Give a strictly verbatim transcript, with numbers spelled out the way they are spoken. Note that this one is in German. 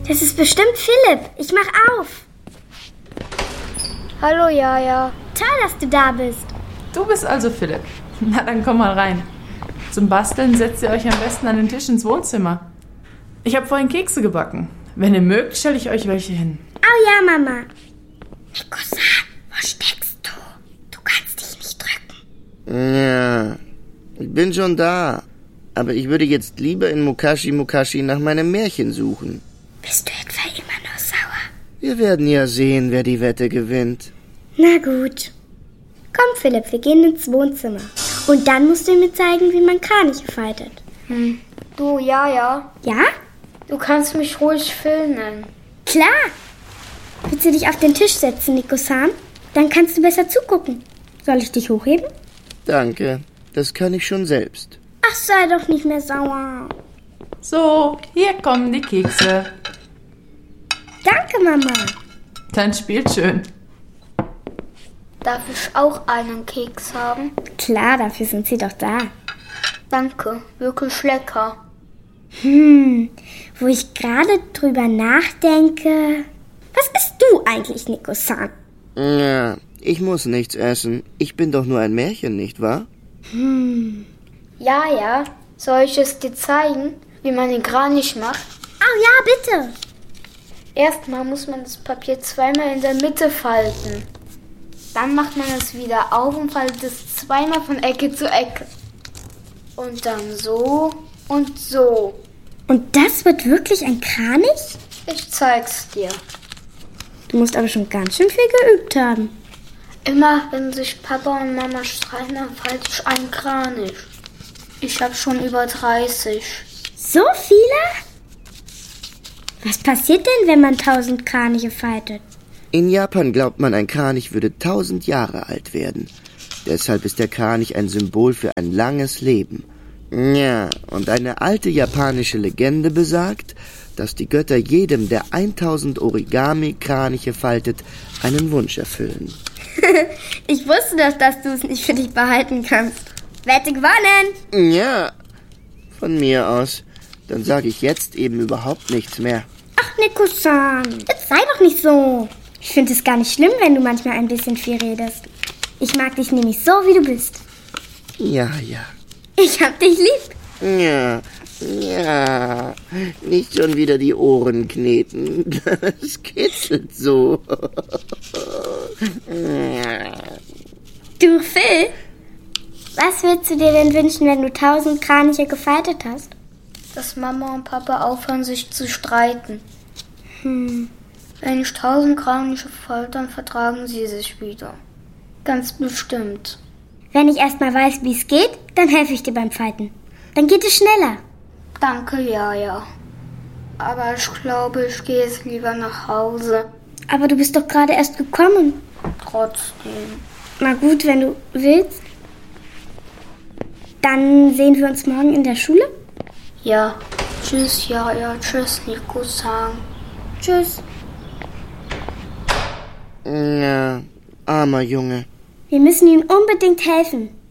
Das ist bestimmt Philipp. Ich mach auf. Hallo, Jaja. Toll, dass du da bist. Du bist also Philipp. Na, dann komm mal rein. Zum Basteln setzt ihr euch am besten an den Tisch ins Wohnzimmer. Ich habe vorhin Kekse gebacken. Wenn ihr mögt, stelle ich euch welche hin. Oh ja, Mama. Niko-san, wo steckst du? Du kannst dich nicht drücken. Ja, ich bin schon da. Aber ich würde jetzt lieber in Mukashi Mukashi nach meinem Märchen suchen. Bist du etwa immer noch sauer? Wir werden ja sehen, wer die Wette gewinnt. Na gut. Komm, Philipp, wir gehen ins Wohnzimmer. Und dann musst du mir zeigen, wie man Kraniche faltet. Hm. Du, Jaja. Ja? Du kannst mich ruhig filmen. Klar. Willst du dich auf den Tisch setzen, Niko-san? Dann kannst du besser zugucken. Soll ich dich hochheben? Danke, das kann ich schon selbst. Ach, sei doch nicht mehr sauer. So, hier kommen die Kekse. Danke, Mama. Dann spielt schön. Darf ich auch einen Keks haben? Klar, dafür sind sie doch da. Danke, wirklich lecker. Hm, wo ich gerade drüber nachdenke... Was isst du eigentlich, Niko-san? Ja, ich muss nichts essen. Ich bin doch nur ein Märchen, nicht wahr? Hm. Ja, ja. Soll ich es dir zeigen, wie man den Kranich macht? Oh ja, bitte. Erstmal muss man das Papier zweimal in der Mitte falten. Dann macht man es wieder auf und faltet es zweimal von Ecke zu Ecke. Und dann so und so. Und das wird wirklich ein Kranich? Ich zeig's dir. Du musst aber schon ganz schön viel geübt haben. Immer wenn sich Papa und Mama streiten, dann falte ich einen Kranich. Ich habe schon über dreißig. So viele? Was passiert denn, wenn man tausend Kraniche faltet? In Japan glaubt man, ein Kranich würde tausend Jahre alt werden. Deshalb ist der Kranich ein Symbol für ein langes Leben. Ja, und eine alte japanische Legende besagt, dass die Götter jedem, der tausend Origami-Kraniche faltet, einen Wunsch erfüllen. Ich wusste doch, dass du es nicht für dich behalten kannst. Wette gewonnen! Ja, von mir aus. Dann sage ich jetzt eben überhaupt nichts mehr. Ach, Niko-san, jetzt sei doch nicht so. Ich finde es gar nicht schlimm, wenn du manchmal ein bisschen viel redest. Ich mag dich nämlich so, wie du bist. Ja, ja. Ich hab dich lieb. Ja, ja. Nicht schon wieder die Ohren kneten. Das kitzelt so. Du, Phil, was würdest du dir denn wünschen, wenn du tausend Kraniche gefaltet hast? Dass Mama und Papa aufhören, sich zu streiten. Hm. Wenn ich tausend Kraniche falte, dann vertragen sie sich wieder. Ganz bestimmt. Wenn ich erst mal weiß, wie es geht, dann helfe ich dir beim Falten. Dann geht es schneller. Danke, Jaja. Aber ich glaube, ich gehe jetzt lieber nach Hause. Aber du bist doch gerade erst gekommen. Trotzdem. Na gut, wenn du willst. Dann sehen wir uns morgen in der Schule. Ja. Tschüss, Jaja. Tschüss, Niko-san. Tschüss. Ja, armer Junge. Wir müssen ihm unbedingt helfen.